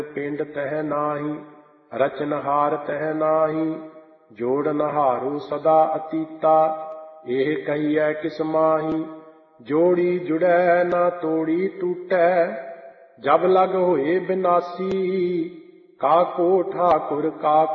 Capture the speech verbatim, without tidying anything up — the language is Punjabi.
ਪਿੰਡ ਤਹਿ ਨਾਹੀ, ਰਚਨਹਾਰ ਤਹਿ ਨਾਹੀ। ਜੋੜ ਨਹਾਰੂ ਸਦਾ ਅਤੀਤਾ, ਇਹ ਕਹੀਐ ਕਿਸ ਮਾਹੀ। ਜੋੜੀ ਜੁੜੈ ਨਾ ਤੋੜੀ ਟੂਟੈ, ਜਬ ਲਗ ਹੋਏ ਬਿਨਾਸੀ। ਕਾਕੋ ਠਾਕੁਰ ਕਾ